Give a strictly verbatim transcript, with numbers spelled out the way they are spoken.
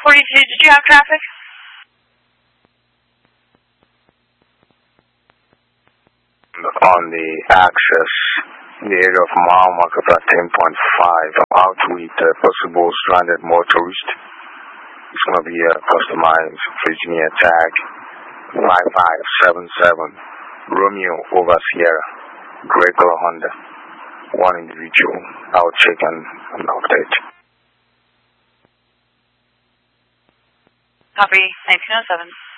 forty-two, did you have traffic? On the access, in the area of mile marker about ten point five, I'm out with a possible stranded motorist. It's going to be a customized Virginia tag five five seven seven, Romeo over Sierra, gray color Honda. One individual. I'll check and, and update. Copy, nineteen oh seven.